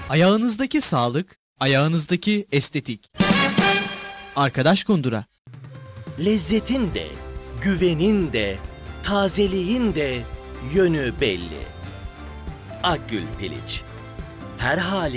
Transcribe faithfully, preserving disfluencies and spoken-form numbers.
Ayağınızdaki sağlık, ayağınızdaki estetik. Arkadaş Kundura. Lezzetin de, güvenin de, tazeliğin de yönü belli. Akgül Piliç. Her hali